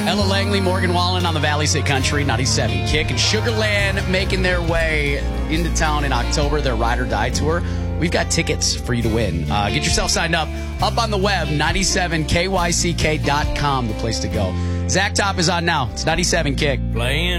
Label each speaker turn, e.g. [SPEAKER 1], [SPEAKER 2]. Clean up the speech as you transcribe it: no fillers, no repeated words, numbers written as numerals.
[SPEAKER 1] Ella Langley, Morgan Wallen on the Valley State Country 97 Kick, and Sugarland making their way into town in October, their Ride or Die tour. We've got tickets for you to win. Get yourself signed up on the web, 97kyck.com, the place to go. Zach Top is on now. It's 97 Kick.
[SPEAKER 2] Playing